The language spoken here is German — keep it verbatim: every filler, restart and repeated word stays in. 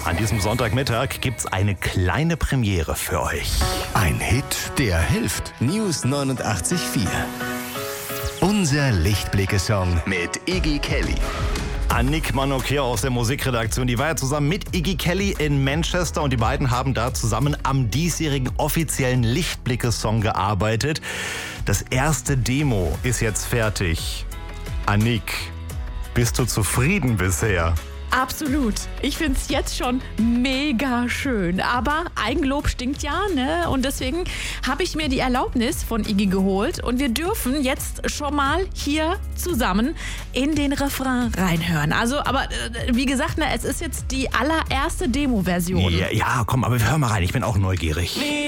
An diesem Sonntagmittag gibt's eine kleine Premiere für euch. Ein Hit, der hilft. News neunundachtzig Komma vier. Unser Lichtblicke-Song mit Iggy Kelly. Annick Manocchia aus der Musikredaktion, die war ja zusammen mit Iggy Kelly in Manchester und die beiden haben da zusammen am diesjährigen offiziellen Lichtblicke-Song gearbeitet. Das erste Demo ist jetzt fertig. Annick, bist du zufrieden bisher? Absolut. Ich finde es jetzt schon mega schön. Aber Eigenlob stinkt ja, ne? Und deswegen habe ich mir die Erlaubnis von Iggy geholt. Und wir dürfen jetzt schon mal hier zusammen in den Refrain reinhören. Also, aber äh, wie gesagt, ne, es ist jetzt die allererste Demo-Version. Ja, ja, komm, aber wir hören mal rein. Ich bin auch neugierig.